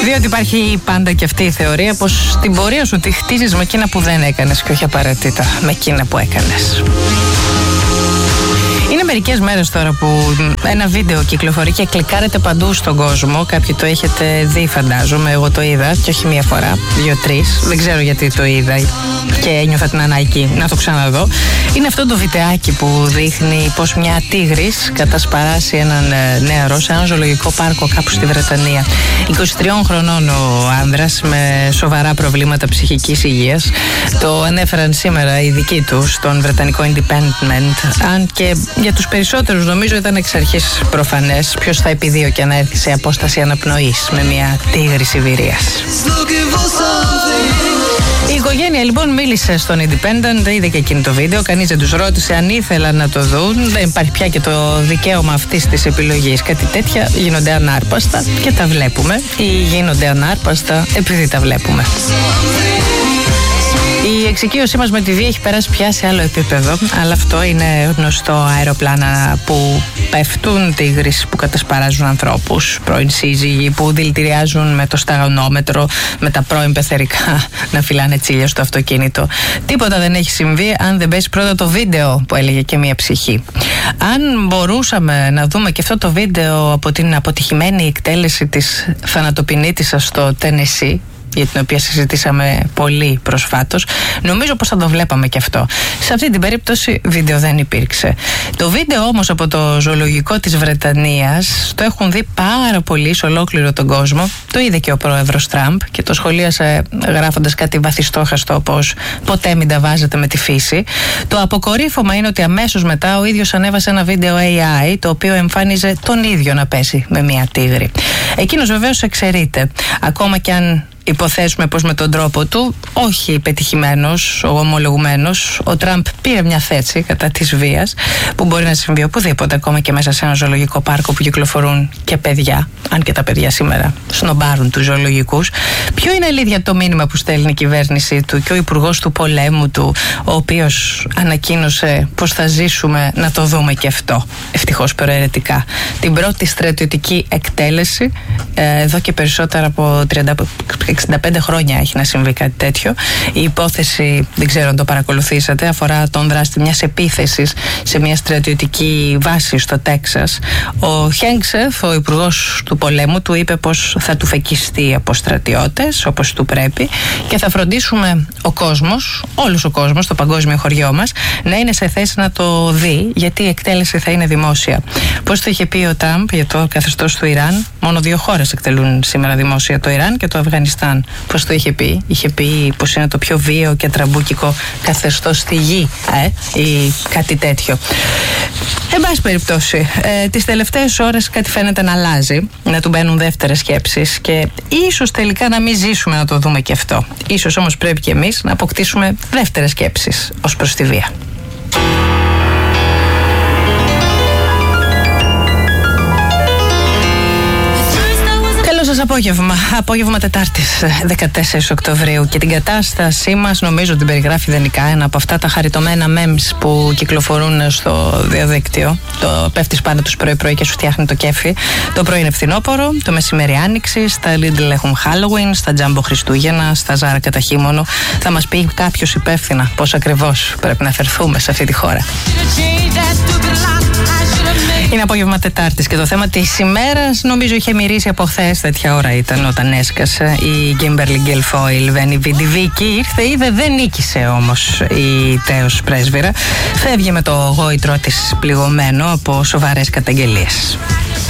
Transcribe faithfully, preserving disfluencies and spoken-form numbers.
Διότι υπάρχει πάντα και αυτή η θεωρία πως την πορεία σου τη χτίζεις με εκείνα που δεν έκανες και όχι απαραίτητα με εκείνα που έκανες. Είναι μερικές μέρες τώρα που ένα βίντεο κυκλοφορεί και κλικάρετε παντού στον κόσμο. Κάποιοι το έχετε δει, φαντάζομαι. Εγώ το είδα και όχι μία φορά, δύο-τρεις. Δεν ξέρω γιατί το είδα και ένιωθα την ανάγκη να το ξαναδώ. Είναι αυτό το βιντεάκι που δείχνει πως μια τίγρης κατασπαράσει έναν νεαρό σε ένα ζωολογικό πάρκο κάπου στη Βρετανία. είκοσι τριών χρονών ο άνδρας με σοβαρά προβλήματα ψυχικής υγείας. Το ανέφεραν σήμερα οι δικοί του στον βρετανικό Independent. Αν και για τους περισσότερους νομίζω ήταν εξ αρχής προφανές ποιος θα επιδίωκε να έρθει σε απόσταση αναπνοής με μια τίγρη Σιβηρίας. Η οικογένεια λοιπόν μίλησε στον Independent, είδε και εκείνη το βίντεο, κανείς δεν τους ρώτησε αν ήθελαν να το δουν, δεν υπάρχει πια και το δικαίωμα αυτής της επιλογής. Κάτι τέτοια γίνονται ανάρπαστα και τα βλέπουμε, ή γίνονται ανάρπαστα επειδή τα βλέπουμε. Η εξοικείωσή μας με τη βία έχει περάσει πια σε άλλο επίπεδο, αλλά αυτό είναι γνωστό. Αεροπλάνα που πέφτουν, τίγρεις που κατασπαράζουν ανθρώπους, πρώην σύζυγοι που δηλητηριάζουν με το σταγονόμετρο, με τα πρώην πεθερικά να φυλάνε τσίλια στο αυτοκίνητο. Τίποτα δεν έχει συμβεί αν δεν πέσει πρώτα το βίντεο που έλεγε και μία ψυχή. Αν μπορούσαμε να δούμε και αυτό το βίντεο από την αποτυχημένη εκτέλεση της θανατοποινήτισσας στο Τένεσσι, για την οποία συζητήσαμε πολύ προσφάτως, νομίζω πως θα το βλέπαμε και αυτό. Σε αυτή την περίπτωση βίντεο δεν υπήρξε. Το βίντεο όμως από το ζωολογικό της Βρετανίας το έχουν δει πάρα πολύ σε ολόκληρο τον κόσμο. Το είδε και ο πρόεδρος Τραμπ και το σχολίασε γράφοντας κάτι βαθιστόχαστο πως ποτέ μην τα βάζετε με τη φύση. Το αποκορύφωμα είναι ότι αμέσως μετά ο ίδιος ανέβασε ένα βίντεο έι άι το οποίο εμφάνιζε τον ίδιο να πέσει με μια τίγρη. Εκείνος βεβαίως εξαιρείται, ακόμα κι αν υποθέσουμε πως με τον τρόπο του, όχι πετυχημένος, ομολογουμένος, ο Τραμπ πήρε μια θέση κατά της βίας που μπορεί να συμβεί οπουδήποτε, ακόμα και μέσα σε ένα ζωολογικό πάρκο που κυκλοφορούν και παιδιά, αν και τα παιδιά σήμερα σνομπάρουν τους ζωολογικούς. Ποιο είναι αλήθεια το μήνυμα που στέλνει η κυβέρνησή του και ο υπουργός του πολέμου του, ο οποίος ανακοίνωσε πως θα ζήσουμε να το δούμε και αυτό, ευτυχώς προαιρετικά, την πρώτη στρατιωτική εκτέλεση ε, εδώ και περισσότερα από τριάντα εξήντα πέντε χρόνια έχει να συμβεί κάτι τέτοιο. Η υπόθεση, δεν ξέρω αν το παρακολουθήσατε, αφορά τον δράστη μιας επίθεσης σε μια στρατιωτική βάση στο Τέξας. Ο Χέγξεφ, ο υπουργός του πολέμου, του είπε πως θα του φεκιστεί από στρατιώτες όπως του πρέπει και θα φροντίσουμε ο κόσμος, όλος ο κόσμος, το παγκόσμιο χωριό μας, να είναι σε θέση να το δει, γιατί η εκτέλεση θα είναι δημόσια. Πώς το είχε πει ο Τραμπ για το καθεστώς του Ιράν? Μόνο δύο χώρες εκτελούν σήμερα δημόσια, το Ιράν και το Αφγανιστάν. Πώς το είχε πει? Είχε πει πως είναι το πιο βίαιο και τραμπούκικο καθεστώς στη γη, ε, ή κάτι τέτοιο. Εν πάση περιπτώσει, ε, τις τελευταίες ώρες κάτι φαίνεται να αλλάζει, να του μπαίνουν δεύτερες σκέψεις και ίσως τελικά να μην ζήσουμε να το δούμε και αυτό. Ίσως όμως πρέπει και εμείς να αποκτήσουμε δεύτερες σκέψεις ως προς τη βία. Σας απόγευμα, απόγευμα Τετάρτης δεκατέσσερις Οκτωβρίου, και την κατάστασή μας νομίζω την περιγράφει ιδανικά ένα από αυτά τα χαριτωμένα memes που κυκλοφορούν στο διαδίκτυο. Το πέφτεις πάνω τους πρωί-πρωί και σου φτιάχνει το κέφι. Το πρωί είναι φθινόπωρο, το μεσημέρι άνοιξη, στα Lidl έχουν Halloween, στα Jumbo Χριστούγεννα, στα Zara κατά χείμωνο. Θα μας πει κάποιος υπεύθυνα πώς ακριβώς πρέπει να φερθούμε σε αυτή τη χώρα. Είναι απόγευμα Τετάρτης και το θέμα της ημέρας νομίζω είχε μυρίσει από χθες. Τέτοια ώρα ήταν όταν έσκασε η Kimberly Guilfoyle. Βαίνει Βιντιβίκη, ήρθε, είδε, δεν νίκησε όμως η τέος πρέσβυρα. Φεύγει με το γόητρο της πληγωμένο από σοβαρές καταγγελίες.